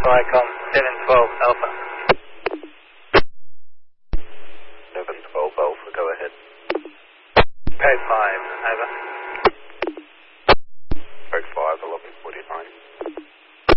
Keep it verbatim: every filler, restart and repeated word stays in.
Vicom seven twelve Alpha. seven twelve Alpha, go ahead. Code five, over.